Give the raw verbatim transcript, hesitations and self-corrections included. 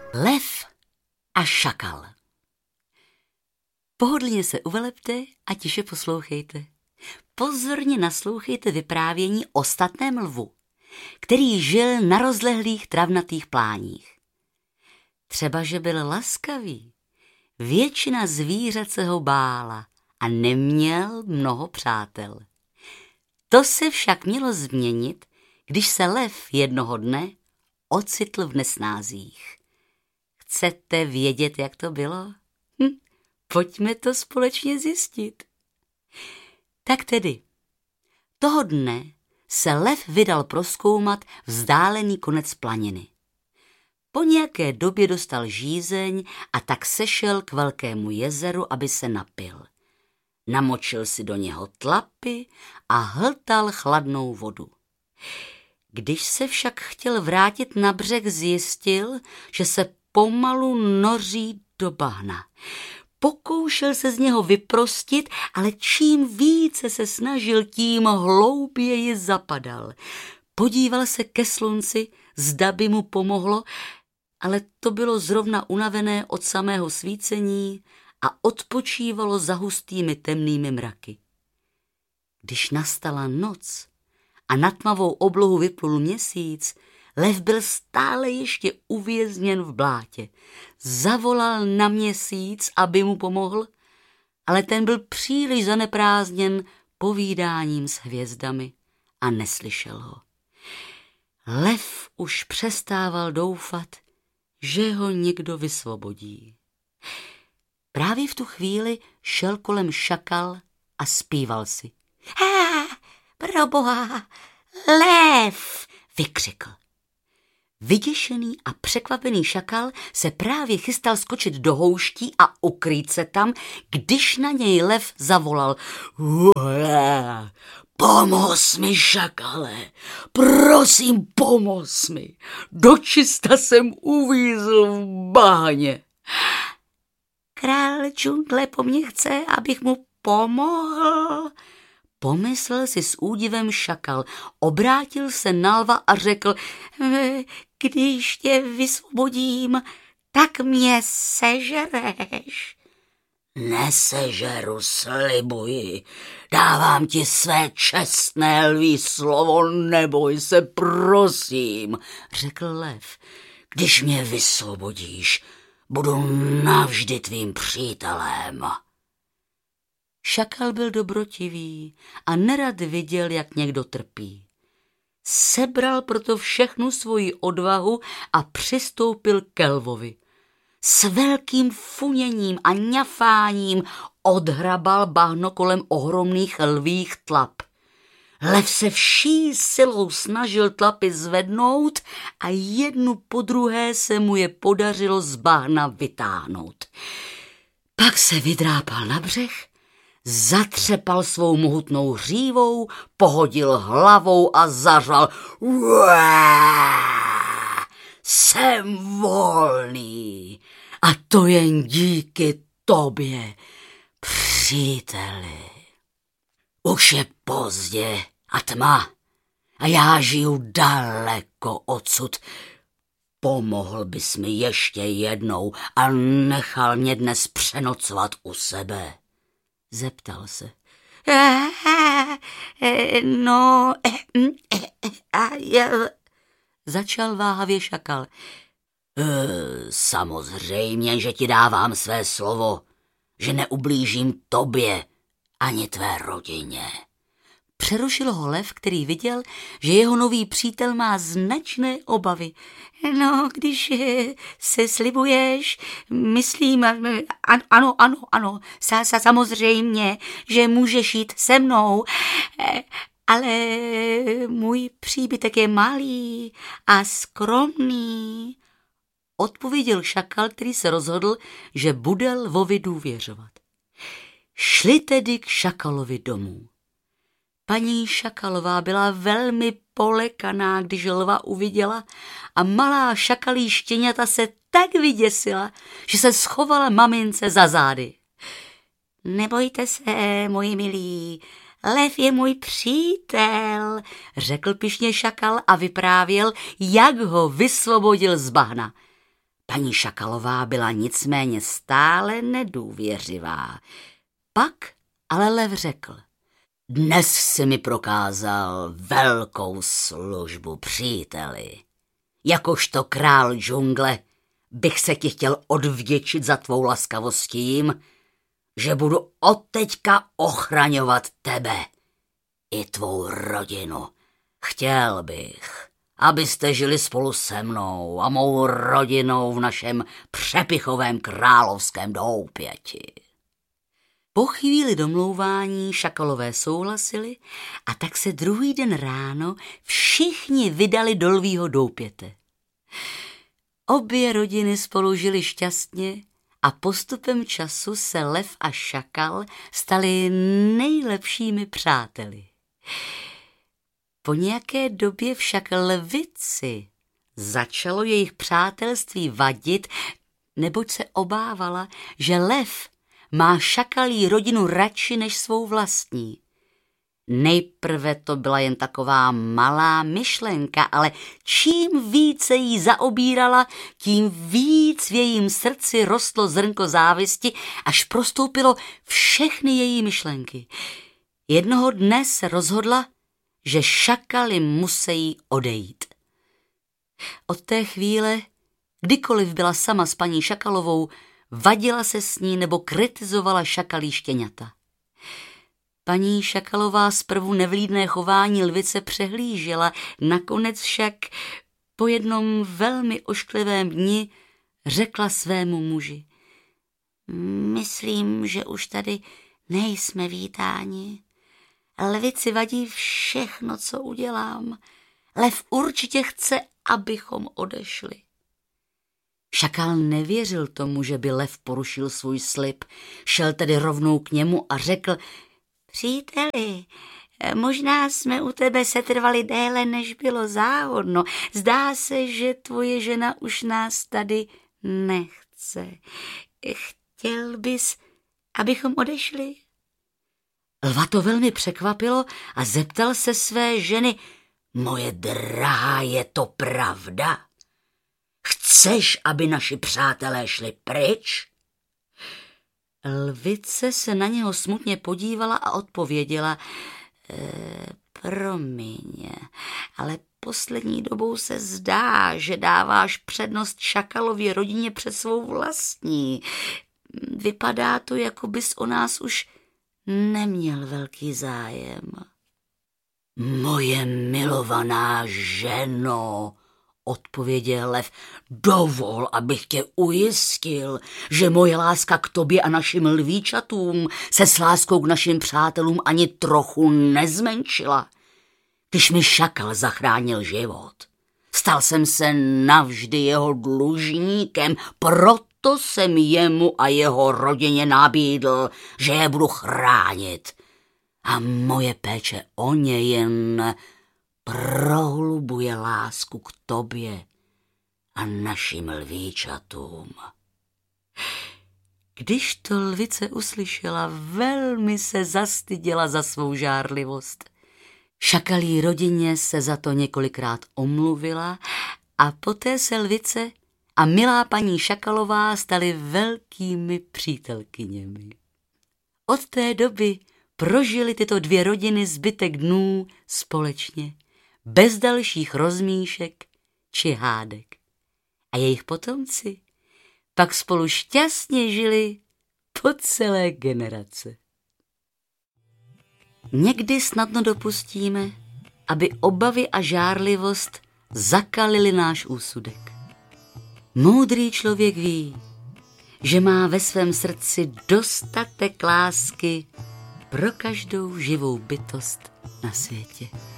Lev a šakal. Pohodlně se uvelepte a tiše poslouchejte. Pozorně naslouchejte vyprávění o statném lvu, který žil na rozlehlých travnatých pláních. Třeba, že byl laskavý, většina zvířat se ho bála a neměl mnoho přátel. To se však mělo změnit, když se lev jednoho dne ocitl v nesnázích. Chcete vědět, jak to bylo? Hm, pojďme to společně zjistit. Tak tedy, toho dne se lev vydal prozkoumat vzdálený konec planiny. Po nějaké době dostal žízeň a tak sešel k velkému jezeru, aby se napil. Namočil si do něho tlapy a hltal chladnou vodu. Když se však chtěl vrátit na břeh, zjistil, že se pomalu noří do bahna. Pokoušel se z něho vyprostit, ale čím více se snažil, tím hlouběji zapadal. Podíval se ke slunci, zda by mu pomohlo, ale to bylo zrovna unavené od samého svícení a odpočívalo za hustými temnými mraky. Když nastala noc a na tmavou oblohu vyplul měsíc, lev byl stále ještě uvězněn v blátě. Zavolal na měsíc, aby mu pomohl, ale ten byl příliš zaneprázdněn povídáním s hvězdami a neslyšel ho. Lev už přestával doufat, že ho někdo vysvobodí. Právě v tu chvíli šel kolem šakal a zpíval si. Há, proboha, lev, vykřikl. Vyděšený a překvapený šakal se právě chystal skočit do houští a ukrýt se tam, když na něj lev zavolal. Ué, pomoz mi, šakale, prosím, pomoz mi, dočista jsem uvízl v bahně. Král džungle po mně chce, abych mu pomohl, pomyslel si s údivem šakal, obrátil se na lva a řekl, když tě vysvobodím, tak mě sežereš. Nesežeru, slibuji, dávám ti své čestné lví slovo, neboj se, prosím, řekl lev. Když mě vysvobodíš, budu navždy tvým přítelem. Šakal byl dobrotivý a nerad viděl, jak někdo trpí. Sebral proto všechnu svoji odvahu a přistoupil ke lvovi. S velkým funěním a ňafáním odhrabal bahno kolem ohromných lvích tlap. Lev se vší silou snažil tlapy zvednout a jednu po druhé se mu je podařilo z bahna vytáhnout. Pak se vydrápal na břeh, zatřepal svou mohutnou hřívou, pohodil hlavou a zařval. Uá, jsem volný a to jen díky tobě, příteli. Už je pozdě a tma a já žiju daleko odsud. Pomohl bys mi ještě jednou a nechal mě dnes přenocovat u sebe? Zeptal se. No, začal váhavě šakal. Samozřejmě, že ti dávám své slovo, že neublížím tobě ani tvé rodině. Přerušil ho lev, který viděl, že jeho nový přítel má značné obavy. No, když se slibuješ, myslím, ano, ano, ano, sa, sa, samozřejmě, že můžeš jít se mnou, ale můj příbytek je malý a skromný, odpověděl šakal, který se rozhodl, že bude lvovi důvěřovat. Šli tedy k šakalovi domů. Paní šakalová byla velmi polekaná, když lva uviděla a malá šakalí štěňata se tak vyděsila, že se schovala mamince za zády. Nebojte se, moji milí, lev je můj přítel, řekl pyšně šakal a vyprávěl, jak ho vysvobodil z bahna. Paní Šakalová byla nicméně stále nedůvěřivá. Pak ale lev řekl: Dnes si mi prokázal velkou službu, příteli. Jakožto král džungle bych se ti chtěl odvděčit za tvou laskavost tím, že budu odteďka ochraňovat tebe i tvou rodinu. Chtěl bych, abyste žili spolu se mnou a mou rodinou v našem přepichovém královském doupěti. Po chvíli domlouvání šakalové souhlasili a tak se druhý den ráno všichni vydali do lvího doupěte. Obě rodiny spolu žili šťastně a postupem času se lev a šakal stali nejlepšími přáteli. Po nějaké době však lvici začalo jejich přátelství vadit, neboť se obávala, že lev má šakalí rodinu radši než svou vlastní. Nejprve to byla jen taková malá myšlenka, ale čím více jí zaobírala, tím víc v jejím srdci rostlo zrnko závisti, až prostoupilo všechny její myšlenky. Jednoho dne se rozhodla, že šakaly musí odejít. Od té chvíle, kdykoliv byla sama s paní Šakalovou, vadila se s ní nebo kritizovala šakalí štěňata. Paní Šakalová zprvu nevlídné chování lvice přehlížela, nakonec však po jednom velmi ošklivém dni řekla svému muži: Myslím, že už tady nejsme vítáni. Lvici vadí všechno, co udělám. Lev určitě chce, abychom odešli. Šakal nevěřil tomu, že by lev porušil svůj slib. Šel tedy rovnou k němu a řekl: Příteli, možná jsme u tebe setrvali déle, než bylo záhodno. Zdá se, že tvoje žena už nás tady nechce. Chtěl bys, abychom odešli? Lva to velmi překvapilo a zeptal se své ženy: Moje drahá, je to pravda? Chceš, aby naši přátelé šli pryč? Lvice se na něho smutně podívala a odpověděla: e, promiň, ale poslední dobou se zdá, že dáváš přednost šakalově rodině před svou vlastní. Vypadá to, jako bys o nás už neměl velký zájem. Moje milovaná ženo, odpověděl lev, dovol, abych tě ujistil, že moje láska k tobě a našim lvíčatům se s láskou k našim přátelům ani trochu nezmenšila. Když mi šakal zachránil život, stal jsem se navždy jeho dlužníkem, proto jsem jemu a jeho rodině nabídl, že je budu chránit. A moje péče o ně jen prohlubuje lásku k tobě a našim lvíčatům. Když to lvice uslyšela, velmi se zastyděla za svou žárlivost. Šakalí rodině se za to několikrát omluvila a poté se lvice a milá paní Šakalová staly velkými přítelkyněmi. Od té doby prožily tyto dvě rodiny zbytek dnů společně, bez dalších rozmíšek či hádek. A jejich potomci pak spolu šťastně žili po celé generace. Někdy snadno dopustíme, aby obavy a žárlivost zakalily náš úsudek. Moudrý člověk ví, že má ve svém srdci dostatek lásky pro každou živou bytost na světě.